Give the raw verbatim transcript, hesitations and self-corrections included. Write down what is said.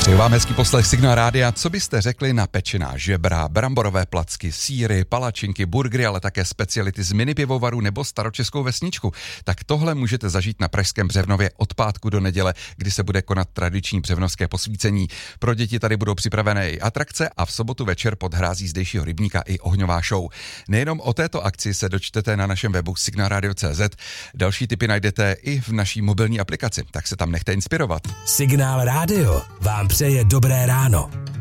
Přeju vám hezký poslech Signál Rádia. Co byste řekli na pečená žebra, bramborové placky, sýry, palačinky, burgery, ale také speciality z mini pivovaru nebo staročeskou vesničku? Tak tohle můžete zažít na pražském Břevnově od pátku do neděle, kdy se bude konat tradiční břevnovské posvícení. Pro děti tady budou připravené i atrakce a v sobotu večer pod hrází zdejšího rybníka i ohňová show. Nejenom o této akci se dočtete na našem webu signal radio tečka cé zet. Další tipy najdete i v naší mobilní aplikaci, tak se tam nechte inspirovat. Signál Rádio vám přeje dobré ráno.